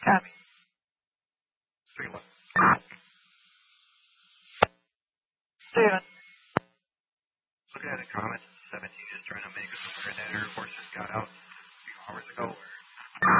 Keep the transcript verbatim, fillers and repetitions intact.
Copy. three one. Steven. Looking at the comments, seventeen is trying to make us aware that Air Force just got out a few hours ago.